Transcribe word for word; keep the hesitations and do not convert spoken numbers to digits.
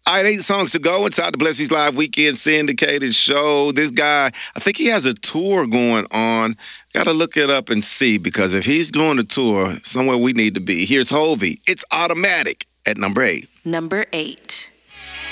All right, eight songs to go inside the Blessed Beats Live Weekend Syndicated Show. This guy, I think he has a tour going on. Got to look it up and see, because if he's doing a tour, somewhere we need to be. Here's Hovey. It's Automatic at number eight. Number eight.